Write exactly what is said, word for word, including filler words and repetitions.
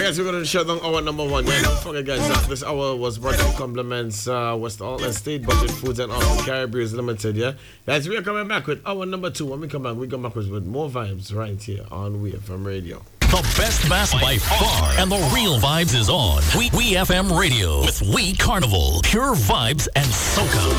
I guess we're going to shut down hour number one. Yeah, don't forget, guys, that this hour was brought to compliments uh, West Alton State Budget Foods and Office Caribbeans Limited. Yeah, guys, we are coming back with hour number two. When we come back, we come back with, with more vibes right here on We F M Radio. The best mass by far, and the real vibes is on. We, we F M Radio with We Carnival, pure vibes and soca.